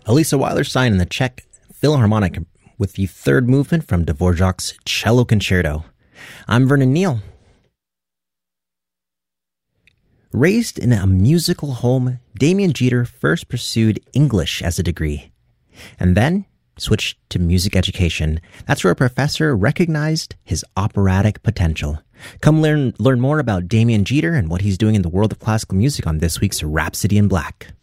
Elisa Weilerstein in the Czech Philharmonic with the third movement from Dvorak's Cello Concerto. I'm Vernon Neal. Raised in a musical home, Damien Jeter first pursued English as a degree, and then switched to music education. That's where a professor recognized his operatic potential. Come learn more about Damien Jeter and what he's doing in the world of classical music on this week's Rhapsody in Black.